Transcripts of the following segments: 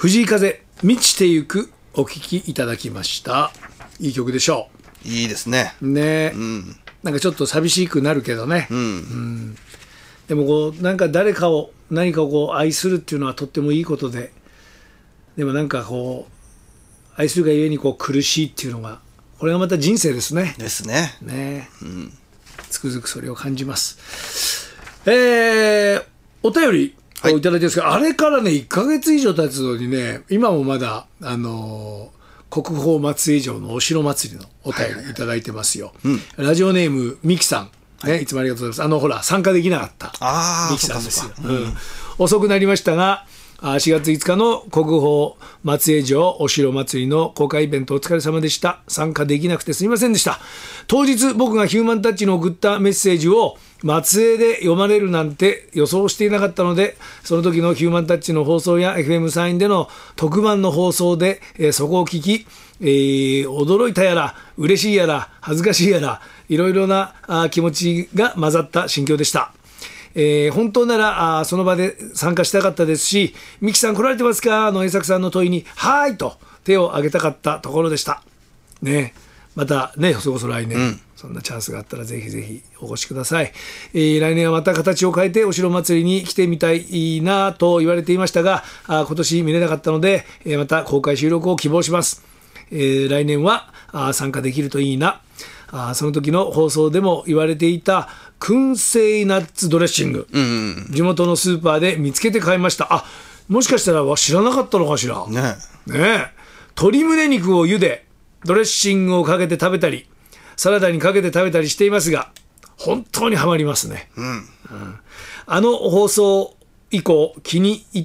藤井風満ちてゆくお聴きいただきました。いい曲でしょう。いいですね。 ね、なんかちょっと寂しくなるけどね、でもこうなんか誰かを何かをこう愛するっていうのはとってもいいことで、でもなんかこう愛するがゆえにこう苦しいっていうのが、これがまた人生ですね。 ですね。 つくづくそれを感じます。お便りをいただいてるんですけど、あれからね1ヶ月以上経つのにね、今もまだ国宝松江城のお城祭りのお便りいただいてますよ。ラジオネームミキさん、いつもありがとうございます。ほら参加できなかったミキさんですよ。遅くなりましたが、4月5日の国宝松江城お城祭りの公開イベントお疲れ様でした。参加できなくてすみませんでした。当日僕がヒューマンタッチの送ったメッセージを松江で読まれるなんて予想していなかったので、その時のヒューマンタッチの放送や FM サインでの特番の放送で、そこを聞き、驚いたやら嬉しいやら恥ずかしいやらいろいろな気持ちが混ざった心境でした。本当ならその場で参加したかったですし、ミキさん来られてますかの江作さんの問いにはーいと手を挙げたかったところでしたね。またね、そこそ来年、そんなチャンスがあったらぜひぜひお越しください。来年はまた形を変えてお城祭りに来てみたいなと言われていましたが、今年見れなかったので、また公開収録を希望します。来年は参加できるといいな。その時の放送でも言われていた燻製ナッツドレッシング、地元のスーパーで見つけて買いました。もしかしたら知らなかったのかしらね。鶏胸肉を茹でドレッシングをかけて食べたりサラダにかけて食べたりしていますが、本当にハマりますね。放送以降気に入って、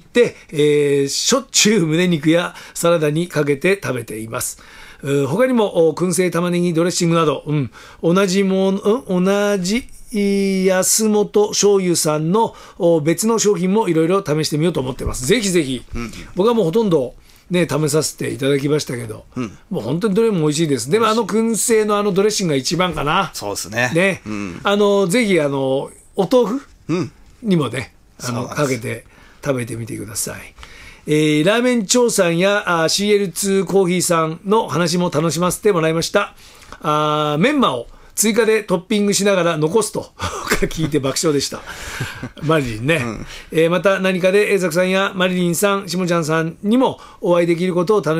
しょっちゅう胸肉やサラダにかけて食べています。他にも燻製玉ねぎドレッシングなど、同じ安本醤油さんの別の商品もいろいろ試してみようと思ってます。ぜひぜひ、僕はもうほとんどね試させていただきましたけど、もう本当にどれも美味しいです。でも燻製のドレッシングが一番かな。 そうですね。 ぜひお豆腐にもねかけて食べてみてください。ラーメン長さんやCL2 コーヒーさんの話も楽しませてもらいました。メンマを追加でトッピングしながら残すと聞いて爆笑でしたマリリンね、また何かで江作さんやマリリンさん、しもちゃんさんにもお会いできることを楽しみに